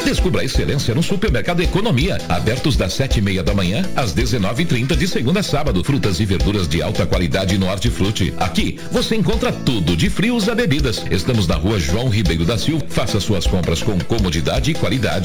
Descubra a excelência no Supermercado Economia, abertos das 7:30 da manhã às 19:30 de segunda a sábado. Frutas e verduras de alta qualidade no Hortifruti. Aqui você encontra tudo de frios a bebidas. Estamos na Rua João Ribeiro da Silva. Faça suas compras com comodidade e qualidade.